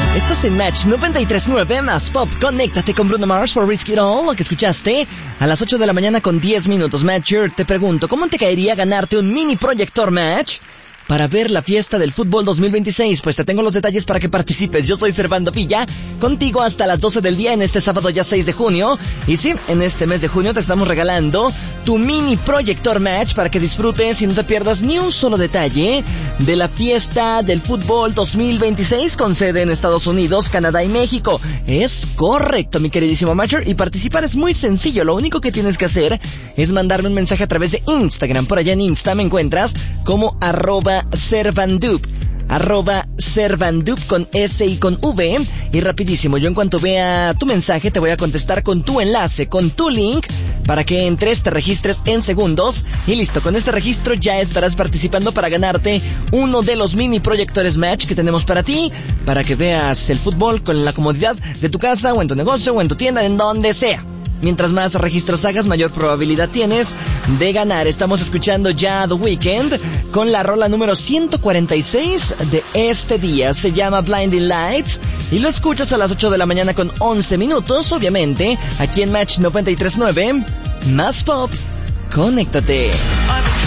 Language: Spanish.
Estás en Match 93.9 más Pop. Conéctate con Bruno Mars for Risk It All, lo que escuchaste a las 8 de la mañana con 10 minutos. Matcher, te pregunto, ¿cómo te caería ganarte un mini proyector Match para ver la fiesta del fútbol 2026? Pues te tengo los detalles para que participes. Yo soy Servando Villa, contigo hasta las 12 del día en este sábado ya 6 de junio. Y sí, en este mes de junio te estamos regalando tu mini proyector Match para que disfrutes y no te pierdas ni un solo detalle de la fiesta del fútbol 2026 con sede en Estados Unidos, Canadá y México. Es correcto, mi queridísimo Matcher, y participar es muy sencillo. Lo único que tienes que hacer es mandarme un mensaje a través de Instagram. Por allá en Insta me encuentras como @Servandup con S y con V. Y rapidísimo, yo en cuanto vea tu mensaje te voy a contestar con tu enlace, con tu link, para que entres, te registres en segundos y listo. Con este registro ya estarás participando para ganarte uno de los mini proyectores Match que tenemos para ti, para que veas el fútbol con la comodidad de tu casa o en tu negocio o en tu tienda, en donde sea. Mientras más registros hagas, mayor probabilidad tienes de ganar. Estamos escuchando ya The Weeknd con la rola número 146 de este día. Se llama Blinding Lights y lo escuchas a las 8 de la mañana con 11 minutos, obviamente, aquí en Match 93.9. Más Pop, conéctate.